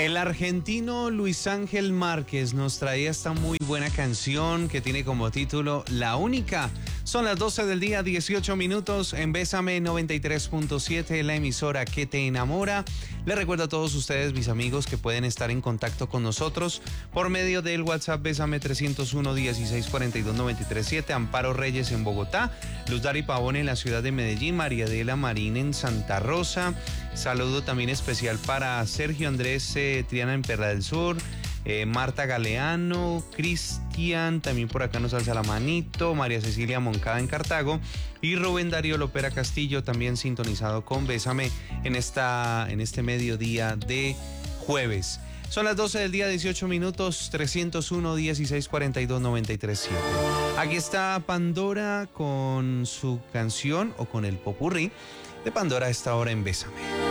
El argentino Luis Ángel Márquez nos traía esta muy buena canción que tiene como título La Única. Son las 12 del día, 18 minutos en Bésame 93.7, la emisora que te enamora. Les recuerdo a todos ustedes, mis amigos, que pueden estar en contacto con nosotros por medio del WhatsApp Bésame 301-1642-937, Amparo Reyes en Bogotá, Luz Dari Pavón en la ciudad de Medellín, María Adela Marín en Santa Rosa. Saludo también especial para Sergio Andrés Triana en Perla del Sur, Marta Galeano, Cristian, también por acá nos alza la manito, María Cecilia Moncada en Cartago y Rubén Darío Lopera Castillo también sintonizado con Bésame en este mediodía de jueves. Son las 12 del día, 18 minutos, 301-1642-937. Aquí está Pandora con su canción o con el popurrí de Pandora a esta hora en Bésame.